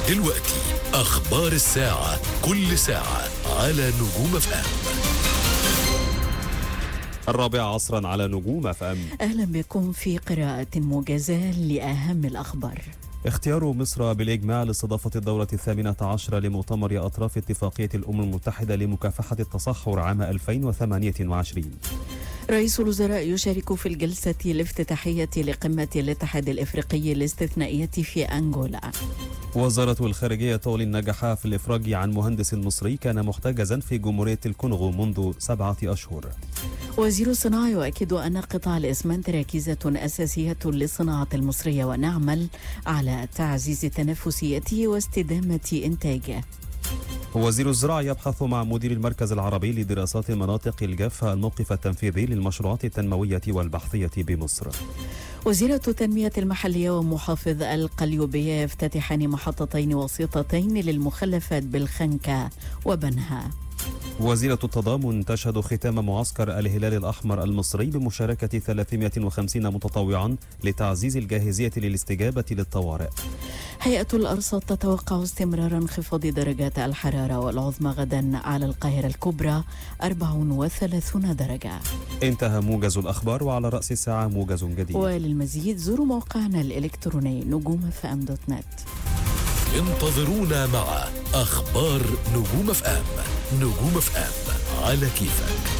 دلوقتي أخبار الساعة، كل ساعة على نجوم FM. 4 على نجوم FM. أهلا بكم في قراءة موجزة لأهم الأخبار. اختيار مصر بالإجماع لاستضافة الدورة 18 لمؤتمر أطراف اتفاقية الأمم المتحدة لمكافحة التصحر عام 2028. رئيس الوزراء يشارك في الجلسة الافتتاحية لقمة الاتحاد الإفريقي الاستثنائية في أنغولا. وزارة الخارجية تعلن نجاحها في الإفراج عن مهندس مصري كان محتجزا في جمهورية الكونغو منذ 7 أشهر. وزير الصناعة يؤكد أن قطاع الإسمنت ركيزة أساسية للصناعة المصرية، ونعمل على تعزيز تنافسيته واستدامة إنتاجه. وزير الزراعة يبحث مع مدير المركز العربي لدراسات المناطق الجافة الموقف التنفيذي للمشروعات التنموية والبحثية بمصر. وزيرة التنمية المحلية ومحافظ القليوبية يفتتحان محطتين وسيطتين للمخلفات بالخنكة وبنها. وزيرة التضامن تشهد ختام معسكر الهلال الأحمر المصري بمشاركة 350 متطوعا لتعزيز الجاهزية للاستجابة للطوارئ. هيئة الأرصاد تتوقع استمرار انخفاض درجات الحرارة، والعظمى غدا على القاهرة الكبرى 34 درجة. انتهى موجز الأخبار، وعلى رأس الساعة موجز جديد. وللمزيد زوروا موقعنا الإلكتروني نجومfm.net. انتظرونا مع أخبار نجوم FM. نجوم FM على كيفك.